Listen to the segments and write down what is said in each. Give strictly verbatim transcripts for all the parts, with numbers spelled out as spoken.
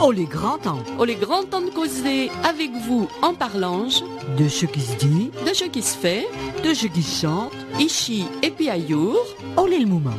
Oh les grands-temps. Oh les grands-temps de causer avec vous en parlange De ce qui se dit, de ce qui se fait, de ce qui se chante. ici et puis ailleurs. Oh les moments.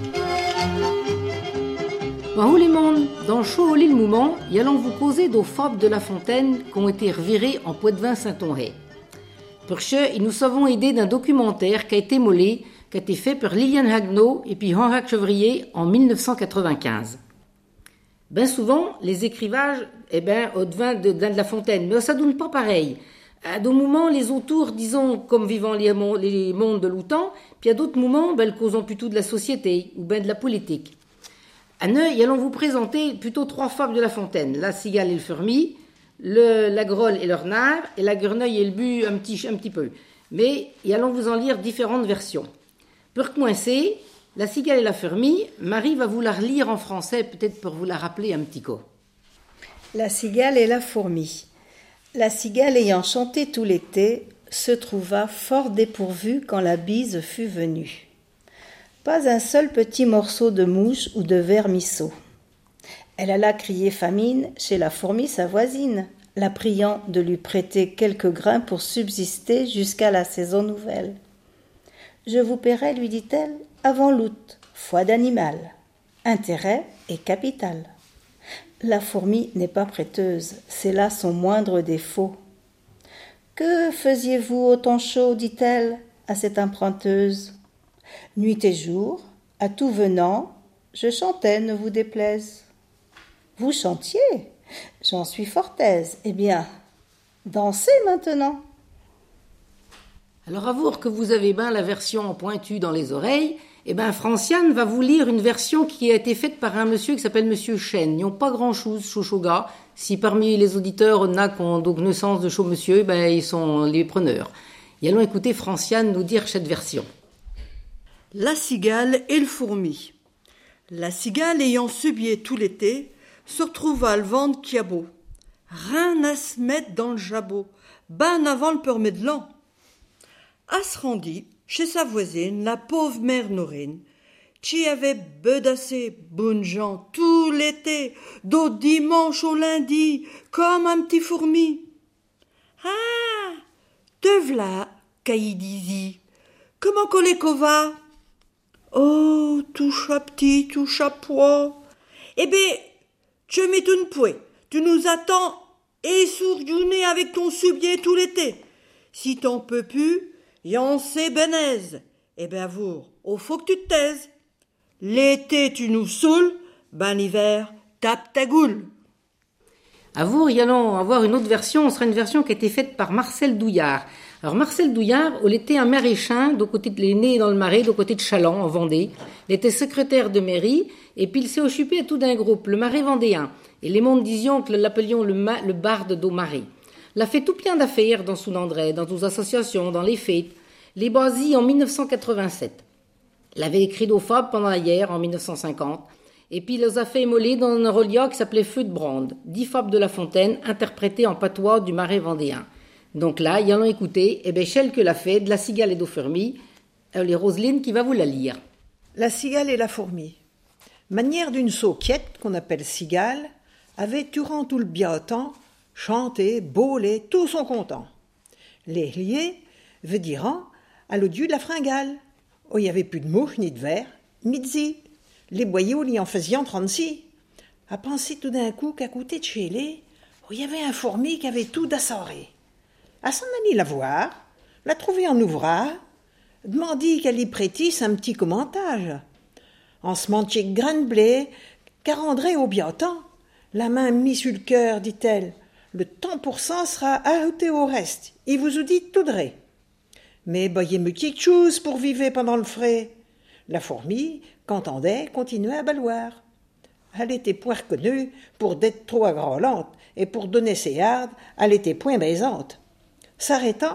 Dans les mondes, dans Chaud au l'île Mouman, y allons vous causer d'aux fables de La Fontaine qui ont été revirées en Poitevin Saint-Onré. Pour ce, nous savons aider d'un documentaire qui a été molé, qui a été fait par Liliane Hagneau et puis Henri Chevrier en mille neuf cent quatre-vingt-quinze. Ben souvent, les écrivages, eh ben, au devin de, de La Fontaine, mais ça donne pas pareil. À d'autres moments, les autours, disons, comme vivant les, les mondes de l'outan, puis à d'autres moments, ben, causant plutôt de la société ou ben de la politique. À Neuil, allons vous présenter plutôt trois fables de La Fontaine, la cigale et le fermi, le, la grolle et le renard, et la grenouille et le bu un petit, un petit peu. Mais y allons vous en lire différentes versions. Pour coincer, la cigale et la fermi, Marie va vous la relire en français, peut-être pour vous la rappeler un petit coup. La cigale et la fourmi. La cigale ayant chanté tout l'été, se trouva fort dépourvue quand la bise fut venue. Pas un seul petit morceau de mouche ou de vermisseau. Elle alla crier famine chez la fourmi sa voisine, la priant de lui prêter quelques grains pour subsister jusqu'à la saison nouvelle. « Je vous paierai, lui dit-elle, avant l'août, foi d'animal. Intérêt et capital. » La fourmi n'est pas prêteuse, c'est là son moindre défaut. « Que faisiez-vous au temps chaud, dit-elle à cette emprunteuse. Nuit et jour, à tout venant, je chantais, ne vous déplaise. » « Vous chantiez, j'en suis fort aise. Eh bien, dansez maintenant. » Alors, avouer que vous avez bien la version pointue dans les oreilles, eh bien, Franciane va vous lire une version qui a été faite par un monsieur qui s'appelle Monsieur Chêne. Ils n'ont pas grand-chose, chouchouga. Si parmi les auditeurs, on a qui ont donc naissance de chaud monsieur, ben, ils sont les preneurs. Et allons écouter Franciane nous dire cette version. La cigale et le fourmi. La cigale ayant subié tout l'été, se retrouva le ventre qui a beau. Rien à se mettre dans le jabot, ben avant le permet de l'an. À se rendit chez sa voisine, la pauvre mère Norine, qui avait bedassé bonnes gens tout l'été, d'au dimanche au lundi, comme un petit fourmi. Ah, te v'là, qu'aï disi, comment collé qu'au va? Oh, touche à petit, touche à pois. Eh ben, je m'étonne point, tu nous attends essourdiounés avec ton subier tout l'été. Si t'en peux plus, y'en sait benaise. Eh ben, avour, au faut que tu te taises. L'été, tu nous saoules, ben l'hiver, tape ta goule. Avour, y allons avoir une autre version, ce sera une version qui a été faite par Marcel Douillard. Alors, Marcel Douillard, il était un maraîchin, de côté de né dans le Marais, de côté de Châlons, en Vendée. Il était secrétaire de mairie, et puis il s'est occupé à tout d'un groupe, le Marais vendéen. Et les mondes disions que l'appelions le, ma, le barde d'au Marais. Il a fait tout plein d'affaires dans Soun-André, dans toutes les associations, dans les fêtes. Les basis en mille neuf cent quatre-vingt-sept. Il avait écrit d'aux fables pendant la guerre, en mille neuf cent cinquante. Et puis il les a fait émoler dans un relia qui s'appelait Feu de Brande. Dix fables de La Fontaine, interprétées en patois du Marais vendéen. Donc là, y allons écouter, eh bien, Chelle que l'a fait, de la cigale et d'au fermi, les Roselyne qui va vous la lire. La cigale et la fourmi. Manière d'une sauquiette qu'on appelle cigale, avait durant tout le bien temps chanté, baulé, tous sont contents. Les liés veut dire à l'odieux de la fringale. Oh, il n'y avait plus de mouches ni de vers, ni de zi. Les boyaux l'y en faisaient trente-six. À penser tout d'un coup qu'à côté de chez les, oh, il y avait un fourmi qui avait tout d'assoré. À s'en aller la voir, la trouver en ouvrage, demandit qu'elle y prêtisse un petit commentage. En ce manché grain de blé, qu'à rendrait au bien temps, la main mise sur le cœur, dit-elle, le temps pour cent sera ajouté au reste, il vous dit tout dré. Mais bah, y a une petite chose pour vivre pendant le frais. La fourmi, qu'entendait, continuait à baloir. Elle était point reconnue pour d'être trop agrolante, et pour donner ses hardes, elle était point baisante. S'arrêtant,